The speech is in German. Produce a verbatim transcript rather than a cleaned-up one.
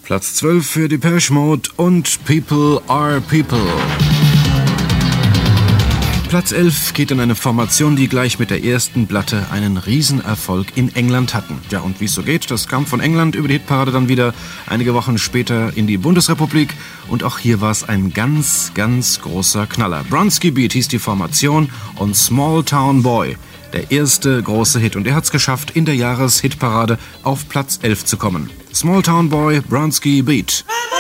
Platz zwölf für Depeche Mode und People Are People. Platz elf geht an eine Formation, die gleich mit der ersten Platte einen Riesenerfolg in England hatten. Ja, und wie es so geht, das kam von England über die Hitparade dann wieder einige Wochen später in die Bundesrepublik. Und auch hier war es ein ganz, ganz großer Knaller. Bronski Beat hieß die Formation und Small Town Boy, der erste große Hit. Und er hat es geschafft, in der Jahreshitparade auf Platz elf zu kommen. Small Town Boy, Bronski Beat.